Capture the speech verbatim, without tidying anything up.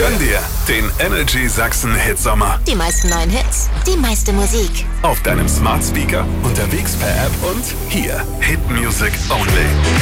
Gönn dir den Energy Sachsen Hitsommer. Die meisten neuen Hits, die meiste Musik. Auf deinem Smart Speaker, unterwegs per App und hier. Hit Music Only.